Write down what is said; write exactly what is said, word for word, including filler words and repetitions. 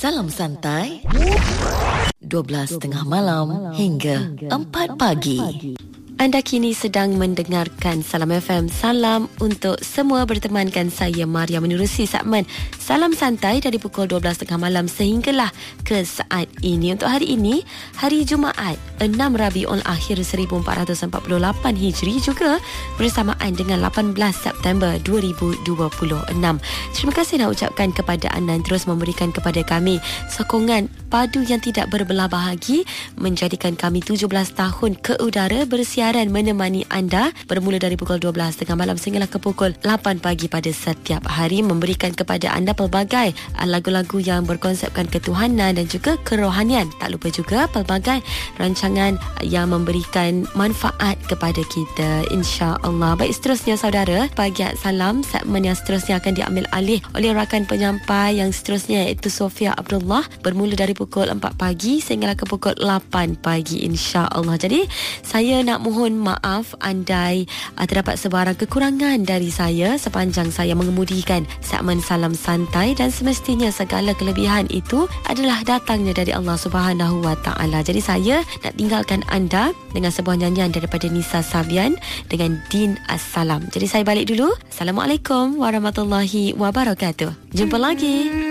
Salam santai dua belas tengah malam hingga empat pagi. Anda kini sedang mendengarkan Salam F M. Salam untuk semua, bertemankan saya Maria menerusi segmen Salam Santai dari pukul dua belas tengah malam sehinggalah ke saat ini. Untuk hari ini, hari Jumaat enam Rabiul Akhir seribu empat ratus empat puluh lapan Hijri, juga bersamaan dengan lapan belas September dua ribu dua puluh enam. Terima kasih nak ucapkan kepada anda yang terus memberikan kepada kami sokongan padu yang tidak berbelah bahagi, menjadikan kami tujuh belas tahun ke udara bersiaran menemani anda bermula dari pukul dua belas tengah malam sehinggalah ke pukul lapan pagi pada setiap hari, memberikan kepada anda pelbagai lagu-lagu yang berkonsepkan ketuhanan dan juga kerohanian. Tak lupa juga pelbagai rancangan yang memberikan manfaat kepada kita, insya-Allah. Baik, seterusnya saudara, pagi salam, segmen yang seterusnya akan diambil alih oleh rakan penyampai yang seterusnya, iaitu Sofia Abdullah, bermula dari pukul empat pagi sehinggalah ke pukul lapan pagi, insya-Allah. Jadi saya nak mohon maaf andai uh, terdapat sebarang kekurangan dari saya sepanjang saya mengemudikan segmen Salam Santai, dan semestinya segala kelebihan itu adalah datangnya dari Allah Subhanahu Wa Taala. Jadi saya nak tinggalkan anda dengan sebuah nyanyian daripada Nisa Sabian dengan Din As-Salam. Jadi saya balik dulu. Assalamualaikum warahmatullahi wabarakatuh. Jumpa lagi.